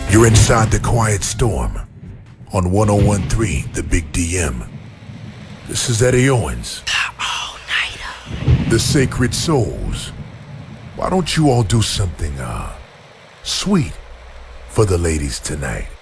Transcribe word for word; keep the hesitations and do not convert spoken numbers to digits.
You're inside the Quiet Storm on one oh one point three The Big D M. This is Eddie Owens. The All-Nighter. The Sacred Souls. Why don't you all do something, uh, sweet for the ladies tonight?